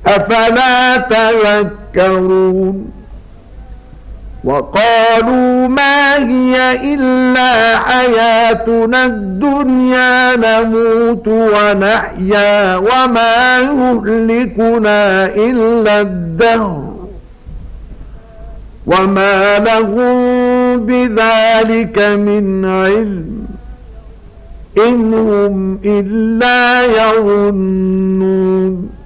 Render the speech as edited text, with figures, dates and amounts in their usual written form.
أفلا تذكرون وقالوا ما هي إلا حياتنا الدنيا نموت ونحيا وما يهلكنا إلا الدهر وما لهم بذلك من علم إن هم إلا يظنون